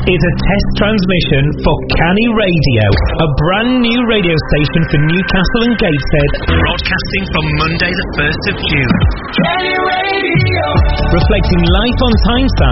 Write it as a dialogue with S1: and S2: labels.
S1: is a test transmission for Canny Radio, a brand new radio station for Newcastle and Gateshead, broadcasting from Monday the 1st of June. Canny Radio! Reflecting life on Tyneside